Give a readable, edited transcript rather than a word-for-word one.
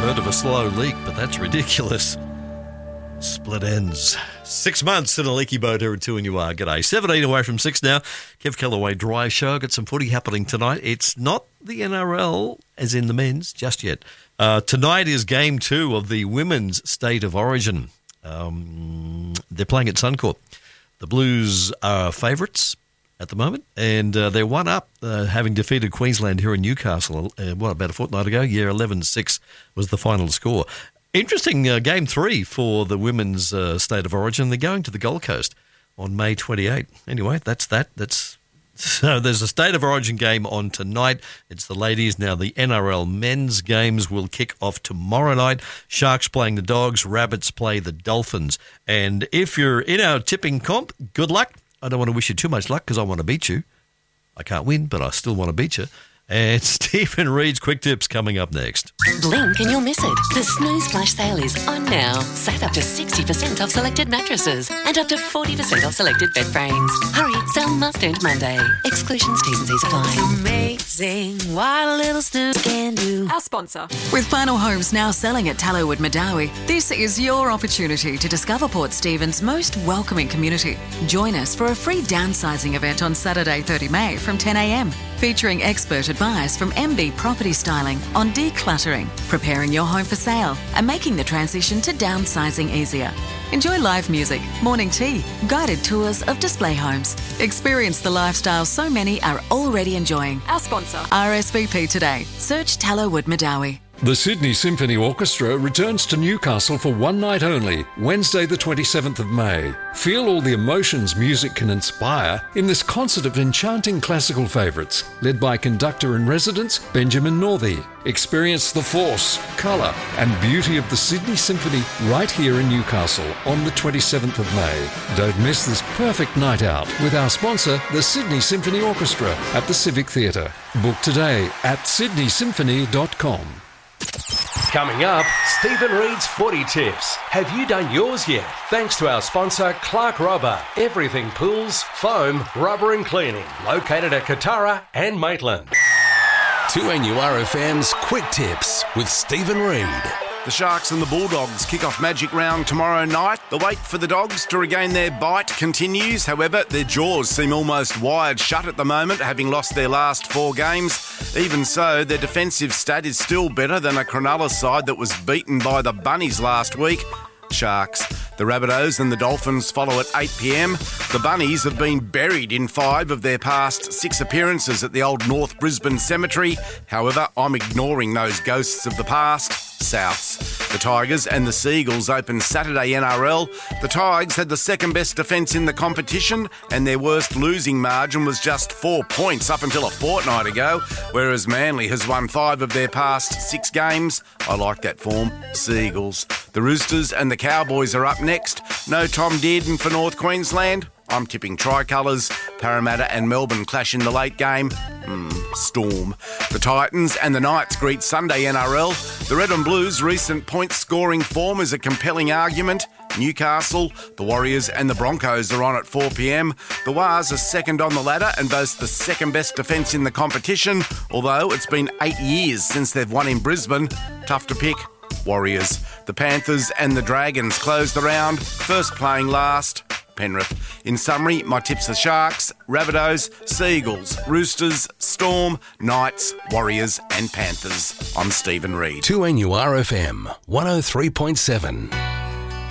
heard of a slow leak, but that's ridiculous. Split ends. 6 months in a leaky boat here at 2NUR. G'day. 17 away from 6 now. Kev Callaway Drive Show. Got some footy happening tonight. It's not the NRL, as in the men's, just yet. Tonight is game 2 of the Women's State of Origin. They're playing at Suncorp. The Blues are favourites at the moment, and they're 1 up, having defeated Queensland here in Newcastle, about a fortnight ago? Yeah, 11-6 was the final score. Interesting game 3 for the Women's State of Origin. They're going to the Gold Coast on May 28. Anyway, that's that. So there's a State of Origin game on tonight. It's the ladies. Now the NRL men's games will kick off tomorrow night. Sharks playing the Dogs. Rabbits play the Dolphins. And if you're in our tipping comp, good luck. I don't want to wish you too much luck because I want to beat you. I can't win, but I still want to beat you. And Stephen Reid's Quick Tips coming up next. Blink and you'll miss it. The Snooze Flash sale is on now. Save up to 60% off selected mattresses and up to 40% off selected bed frames. Hurry, sale must end Monday. Exclusions, T's and C's apply. Amazing what a little snooze can do. Our sponsor. With Final Homes now selling at Tallowood Madawi, this is your opportunity to discover Port Stephens' most welcoming community. Join us for a free downsizing event on Saturday 30 May from 10 a.m, featuring expert advice from MB Property Styling on decluttering, preparing your home for sale, and making the transition to downsizing easier. Enjoy live music, morning tea, guided tours of display homes. Experience the lifestyle so many are already enjoying. Our sponsor. RSVP today. Search Tallowood Madawi. The Sydney Symphony Orchestra returns to Newcastle for one night only, Wednesday the 27th of May. Feel all the emotions music can inspire in this concert of enchanting classical favourites, led by conductor-in-residence Benjamin Northey. Experience the force, colour and beauty of the Sydney Symphony right here in Newcastle on the 27th of May. Don't miss this perfect night out with our sponsor, the Sydney Symphony Orchestra at the Civic Theatre. Book today at sydneysymphony.com. Coming up, Stephen Reid's Footy Tips. Have you done yours yet? Thanks to our sponsor, Clark Rubber. Everything pools, foam, rubber and cleaning. Located at Katara and Maitland. 2NURFM's Quick Tips with Stephen Reid. The Sharks and the Bulldogs kick off Magic Round tomorrow night. The wait for the Dogs to regain their bite continues. However, their jaws seem almost wired shut at the moment, having lost their last 4 games. Even so, their defensive stat is still better than a Cronulla side that was beaten by the Bunnies last week. Sharks. The Rabbitohs and the Dolphins follow at 8 p.m. The Bunnies have been buried in 5 of their past 6 appearances at the old North Brisbane Cemetery. However, I'm ignoring those ghosts of the past. Souths. The Tigers and the Seagulls open Saturday NRL. The Tigers had the second best defence in the competition and their worst losing margin was just 4 points up until a fortnight ago, whereas Manly has won 5 of their past 6 games. I like that form. Seagulls. The Roosters and the Cowboys are up next. No Tom Dearden for North Queensland. I'm tipping tricolours. Parramatta and Melbourne clash in the late game. Storm. The Titans and the Knights greet Sunday NRL. The Red and Blues' recent point-scoring form is a compelling argument. Newcastle, the Warriors and the Broncos are on at 4 p.m. The Wars are second on the ladder and boast the second best defence in the competition, although it's been 8 years since they've won in Brisbane. Tough to pick. Warriors. The Panthers and the Dragons close the round, first playing last. Penrith. In summary, my tips are Sharks, Rabbitohs, Seagulls, Roosters, Storm, Knights, Warriors and Panthers. I'm Stephen Reid. 2NURFM 103.7.